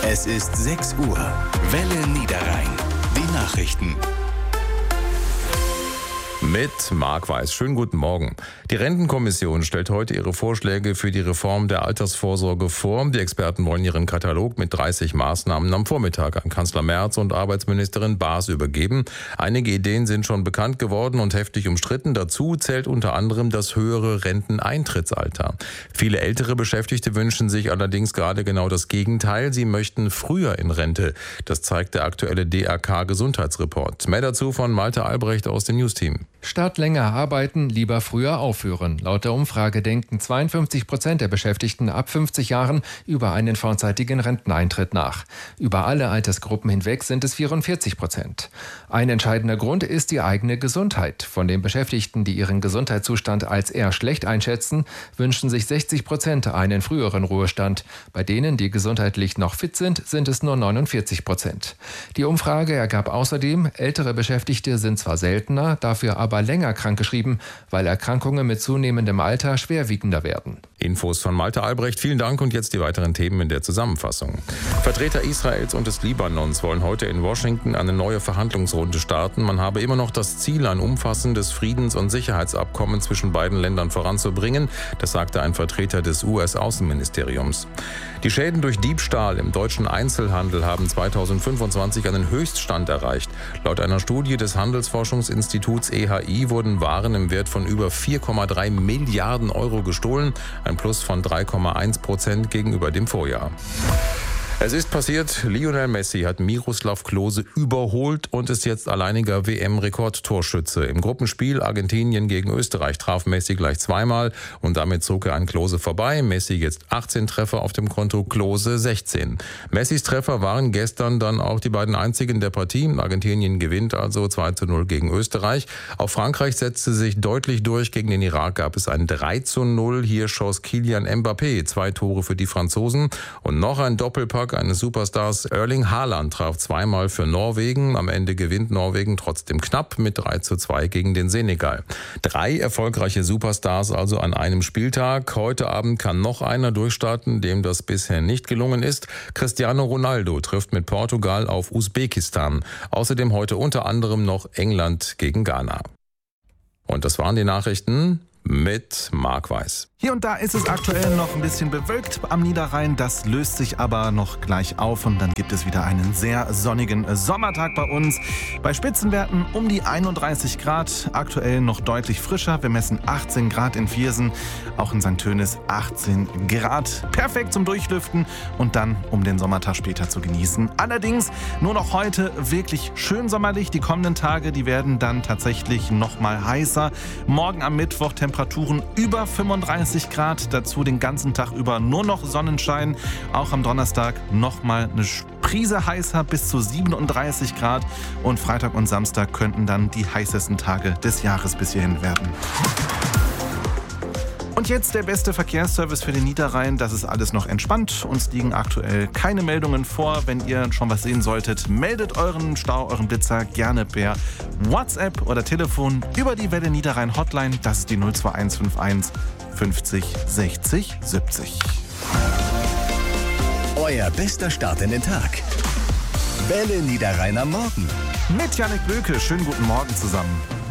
Es ist 6 Uhr. Welle Niederrhein. Die Nachrichten. Mit Marc Weiß. Schönen guten Morgen. Die Rentenkommission stellt heute ihre Vorschläge für die Reform der Altersvorsorge vor. Die Experten wollen ihren Katalog mit 30 Maßnahmen am Vormittag an Kanzler Merz und Arbeitsministerin Baas übergeben. Einige Ideen sind schon bekannt geworden und heftig umstritten. Dazu zählt unter anderem das höhere Renteneintrittsalter. Viele ältere Beschäftigte wünschen sich allerdings gerade genau das Gegenteil. Sie möchten früher in Rente. Das zeigt der aktuelle DRK-Gesundheitsreport. Mehr dazu von Malte Albrecht aus dem Newsteam. Statt länger arbeiten, lieber früher aufhören. Laut der Umfrage denken 52% der Beschäftigten ab 50 Jahren über einen vorzeitigen Renteneintritt nach. Über alle Altersgruppen hinweg sind es 44%. Ein entscheidender Grund ist die eigene Gesundheit. Von den Beschäftigten, die ihren Gesundheitszustand als eher schlecht einschätzen, wünschen sich 60% einen früheren Ruhestand. Bei denen, die gesundheitlich noch fit sind, sind es nur 49%. Die Umfrage ergab außerdem, ältere Beschäftigte sind zwar seltener, dafür aber länger krankgeschrieben, weil Erkrankungen mit zunehmendem Alter schwerwiegender werden. Infos von Malte Albrecht. Vielen Dank und jetzt die weiteren Themen in der Zusammenfassung. Vertreter Israels und des Libanons wollen heute in Washington eine neue Verhandlungsrunde starten. Man habe immer noch das Ziel, ein umfassendes Friedens- und Sicherheitsabkommen zwischen beiden Ländern voranzubringen. Das sagte ein Vertreter des US-Außenministeriums. Die Schäden durch Diebstahl im deutschen Einzelhandel haben 2025 einen Höchststand erreicht. Laut einer Studie des Handelsforschungsinstituts EHI wurden Waren im Wert von über 4,3 Milliarden Euro gestohlen, ein Plus von 3,1% gegenüber dem Vorjahr. Es ist passiert, Lionel Messi hat Miroslav Klose überholt und ist jetzt alleiniger WM-Rekordtorschütze. Im Gruppenspiel Argentinien gegen Österreich traf Messi gleich zweimal und damit zog er an Klose vorbei. Messi jetzt 18 Treffer auf dem Konto, Klose 16. Messis Treffer waren gestern dann auch die beiden einzigen der Partie. Argentinien gewinnt also 2:0 gegen Österreich. Auch Frankreich setzte sich deutlich durch. Gegen den Irak gab es ein 3:0. Hier schoss Kylian Mbappé 2 Tore für die Franzosen und noch ein Doppelpack eines Superstars. Erling Haaland traf zweimal für Norwegen. Am Ende gewinnt Norwegen trotzdem knapp mit 3:2 gegen den Senegal. 3 erfolgreiche Superstars also an einem Spieltag. Heute Abend kann noch einer durchstarten, dem das bisher nicht gelungen ist. Cristiano Ronaldo trifft mit Portugal auf Usbekistan. Außerdem heute unter anderem noch England gegen Ghana. Und das waren die Nachrichten mit Marc Weiß. Hier und da ist es aktuell noch ein bisschen bewölkt am Niederrhein. Das löst sich aber noch gleich auf und dann gibt es wieder einen sehr sonnigen Sommertag bei uns. Bei Spitzenwerten um die 31 Grad, aktuell noch deutlich frischer. Wir messen 18 Grad in Viersen, auch in St. Tönis 18 Grad. Perfekt zum Durchlüften und dann, um den Sommertag später zu genießen. Allerdings nur noch heute wirklich schön sommerlich. Die kommenden Tage, die werden dann tatsächlich noch mal heißer. Morgen am Mittwoch Temperaturen über 35 Grad, dazu den ganzen Tag über nur noch Sonnenschein. Auch am Donnerstag nochmal eine Prise heißer, bis zu 37 Grad. Und Freitag und Samstag könnten dann die heißesten Tage des Jahres bis hierhin werden. Und jetzt der beste Verkehrsservice für den Niederrhein. Das ist alles noch entspannt. Uns liegen aktuell keine Meldungen vor. Wenn ihr schon was sehen solltet, meldet euren Stau, euren Blitzer gerne per WhatsApp oder Telefon über die Welle Niederrhein Hotline. Das ist die 02151 50 60 70. Euer bester Start in den Tag. Welle Niederrhein am Morgen. Mit Jannik Böke. Schönen guten Morgen zusammen.